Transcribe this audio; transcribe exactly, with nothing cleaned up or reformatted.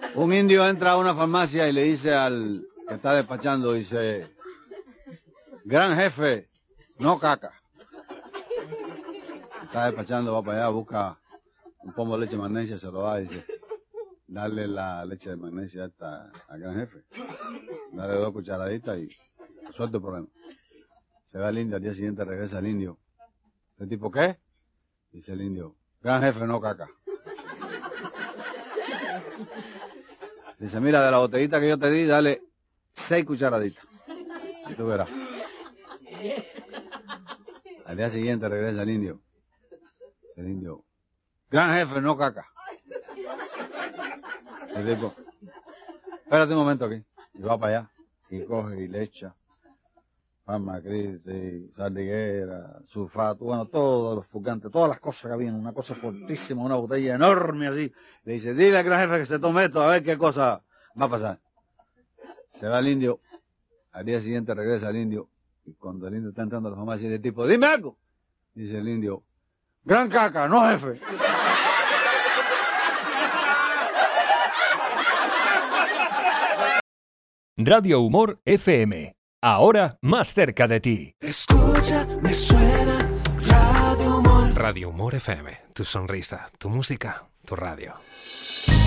Un indio entra a una farmacia y le dice al que está despachando, dice, gran jefe, no caca. Está despachando, va para allá, busca un pomo de leche de magnesia, se lo da y dice, dale la leche de magnesia a esta, al gran jefe. Dale dos cucharaditas y resuelve el problema. Se va el indio, al día siguiente regresa el indio. ¿El tipo qué? Dice el indio, gran jefe, no caca. Dice, mira, de la botellita que yo te di, dale seis cucharaditas. Y tú verás. Al día siguiente regresa el indio. Dice el indio, gran jefe, no caca. El tipo, espérate un momento aquí. Y va para allá. Y coge y le echa farmacrisis, sardiguera, sulfato, bueno, todos los fugantes, todas las cosas que habían, una cosa fortísima, una botella enorme así. Le dice, dile al gran jefe que se tome esto, a ver qué cosa va a pasar. Se va el indio, al día siguiente regresa el indio, y cuando el indio está entrando a la farmacia, dice el tipo, dime algo. Dice el indio, gran caca, no jefe. Radio Humor F M. Ahora más cerca de ti. Escucha, me suena Radio Humor. Radio Humor F M. Tu sonrisa, tu música, tu radio.